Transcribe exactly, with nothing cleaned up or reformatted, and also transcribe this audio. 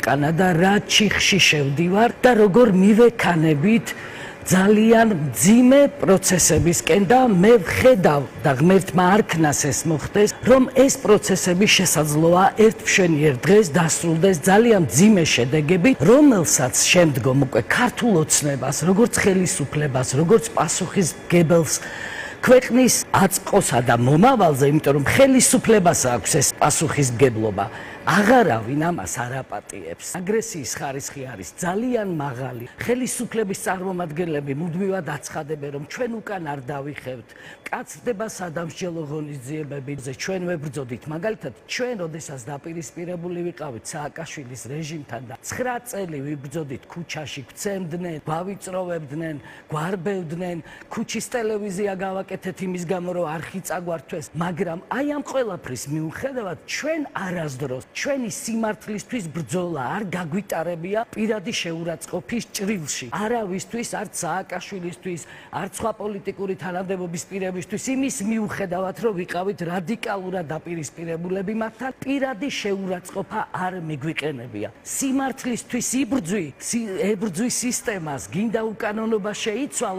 უკანა და რა ჩიხში შევდივარ და როგორ მივექანებით ძალიან მძიმე პროცესებისკენ და მე ვხედავ და ღმერთმა არ ქნას ეს მოხდეს, რომ ეს პროცესები შესაძლოა ერთმშვენიერ დღეს დასრულდეს ძალიან მძიმე შედეგებით, რომელსაც შემდგომ უკვე ქართულ ოცნებას, როგორც ხელისუფლებას, როგორც პასუხისმგებელს ქვეყნის აწყოსა და მომავალზე, იმიტომ რომ ხელისუფლებას აქვს ეს პასუხისმგებლობა. აღარავინ ამას არ აპატიებს. აგრესიის ხარისხი არის ძალიან მაღალი. ხელისუფლების წარმომადგენლები მუდმივად აცხადებენ, რომ ჩვენ უკან არ დავიხევთ. კაცდება სადამსჯელო ღონისძიებებზე, ჩვენ ვებრძოდით. მაგალითად, ჩვენ როდესაც დაპირისპირებული ვიყავით სააკაშვილის რეჟიმთან და ცხრა წელი ვიბრძოდით ქუჩაში, გვცემდნენ, გვავიწროვებდნენ, გვარბევდნენ, ქუჩის ტელევიზია გავაკეთეთ იმის გამო, რომ არხი წაგვართვეს, მაგრამ აი ამ ყველაფრის მიუხედავად ჩვენ არასდროს ჩვენი სიმართლისთვის ბრძოლა არ გაგვიტარებია პირადი შეურაცხყოფის ჭრილში. არავისთვის, არც სააკაშვილისთვის, არც სხვა პოლიტიკური თანამდებობის პირებისთვის, იმის მიუხედავად, რომ ვიყავით რადიკალურად დაპირისპირებულები მათთან, პირადი შეურაცხყოფა არ მიგვიყენებია. სიმართლისთვის იბრძვი, ებრძვის სისტემას, გინდა უკანონობა შეიცვალო.